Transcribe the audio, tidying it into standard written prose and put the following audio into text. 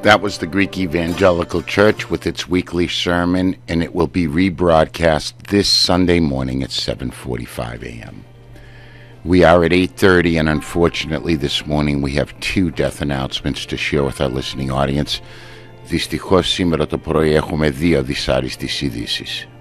That was the Greek Evangelical Church with its weekly sermon, and it will be rebroadcast this Sunday morning at 7:45 a.m. We are at 8:30, and unfortunately this morning we have two death announcements to share with our listening audience. Δυστυχώς σήμερα το πρωί έχουμε δύο δυσάρεστες ειδήσεις.